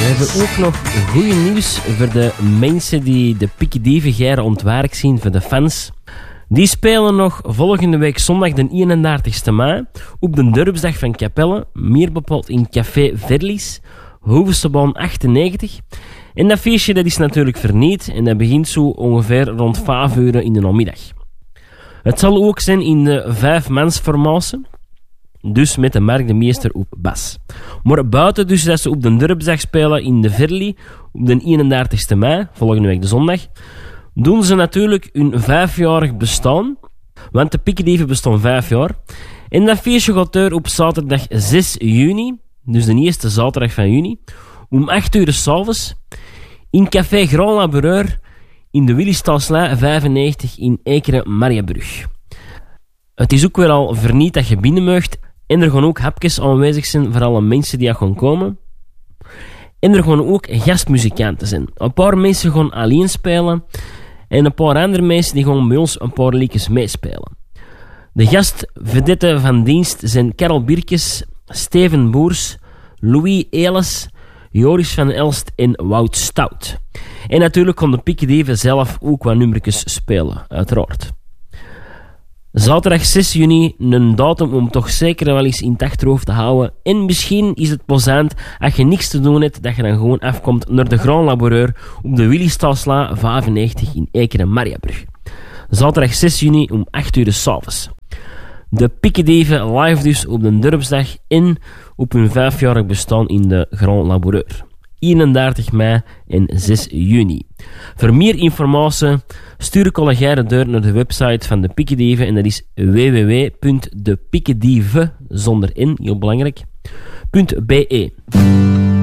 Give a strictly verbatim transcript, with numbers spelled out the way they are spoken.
hebben ook nog goede nieuws voor de mensen die de Pikkedieve Geiren ontwerk zien, voor de fans. Die spelen nog volgende week zondag de eenendertigste mei op de dorpsdag van Capelle, meer bepaald in Café Verlies, Hoevestebaan achtennegentig. En dat feestje dat is natuurlijk verniet en dat begint zo ongeveer rond vijf uur in de namiddag. Het zal ook zijn in de vijfmansformatie, dus met de Mark de Meester op bas. Maar buiten dus dat ze op de dorpsdag spelen in de Verlie op de eenendertigste mei, volgende week de zondag, doen ze natuurlijk hun vijfjarig bestaan, want de Pikkedieve bestaan vijf jaar. En dat feestje gaat door op zaterdag zes juni, dus de eerste zaterdag van juni, om acht uur 's avonds, in Café Grand Laboureur in de Willystalslaan vijfennegentig in Ekeren-Mariabrug. Het is ook weer al verniet dat je binnen mag en er gaan ook hapjes aanwezig zijn voor alle mensen die gaan komen. En er gaan ook gastmuzikanten zijn. Een paar mensen gaan alleen spelen en een paar andere mensen die gaan bij ons een paar liedjes meespelen. De gastvedetten van dienst zijn Karel Birkes, Steven Boers, Louis Eles, Joris van Elst en Wout Stout. En natuurlijk gaan de Pikkedieve zelf ook wat nummertjes spelen, uiteraard. Zaterdag zes juni, een datum om toch zeker wel eens in het achterhoofd te houden. En misschien is het plezant, als je niks te doen hebt, dat je dan gewoon afkomt naar de Grand Laboureur op de Willystalslaan vijfennegentig in Ekeren-Mariabrug. Zaterdag zes juni om acht uur 's avonds. De Pikkedieve live dus op de dorpsdag en op hun vijfjarig bestaan in de Grand Laboureur. eenendertig mei en zes juni. Voor meer informatie stuur ik alle geiren deur naar de website van de Pikkedieve en dat is w w w punt de pikkedieve zonder n, heel belangrijk, .be.